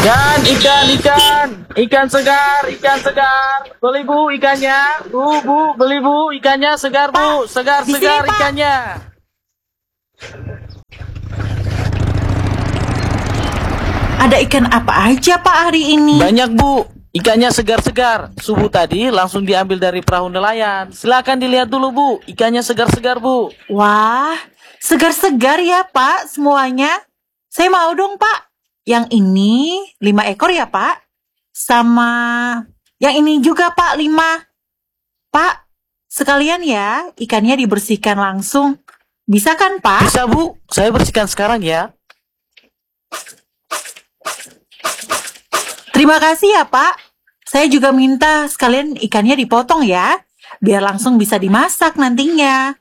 Dan ikan segar, ikan segar. Beli bu ikannya, bu, beli bu ikannya segar bu, segar di sini, Pak. ikannya. Ada ikan apa aja, Pak, hari ini? Banyak bu, ikannya segar-segar. Subuh tadi langsung diambil dari perahu nelayan. Silakan dilihat dulu bu, ikannya segar-segar bu. Wah, segar-segar ya, Pak, semuanya. Saya mau dong, Pak. Yang ini 5 ekor ya, Pak. Sama yang ini juga, Pak, 5. Pak, sekalian ya, ikannya dibersihkan langsung. Bisa kan, Pak? Bisa bu, saya bersihkan sekarang ya. Terima kasih ya, Pak. Saya juga minta sekalian ikannya dipotong ya, biar langsung bisa dimasak nantinya.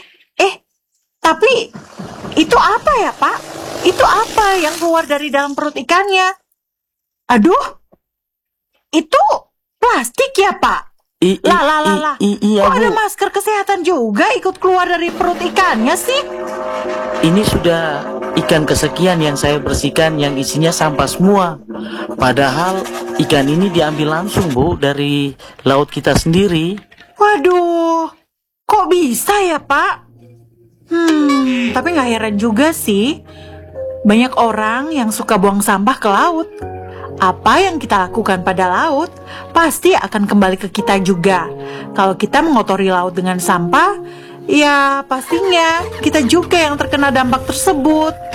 Tapi itu apa ya, Pak? Itu apa yang keluar dari dalam perut ikannya? Aduh, itu plastik ya, Pak? Lah. Iya Kok ada bu, masker kesehatan juga ikut keluar dari perut ikannya sih? ini sudah ikan kesekian yang saya bersihkan yang isinya sampah semua. Padahal ikan ini diambil langsung bu dari laut kita sendiri. Waduh, kok bisa ya, Pak? Tapi nggak heran juga sih. Banyak orang yang suka buang sampah ke laut. Apa yang kita lakukan pada laut pasti akan kembali ke kita juga. Kalau kita mengotori laut dengan sampah, ya pastinya kita juga yang terkena dampak tersebut.